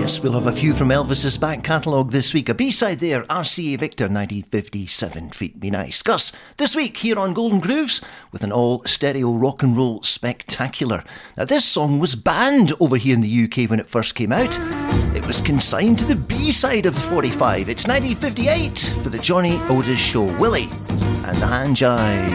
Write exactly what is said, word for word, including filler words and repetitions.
Yes, we'll have a few from Elvis's back catalogue this week. A B-side there, R C A Victor nineteen fifty-seven, Treat Me Nice. Gus, this week here on Golden Grooves, with an all-stereo rock and roll spectacular. Now, this song was banned over here in the U K when it first came out. It was consigned to the B-side of the forty-five. It's nineteen fifty-eight for the Johnny Otis Show. Willie and the Hand Jive.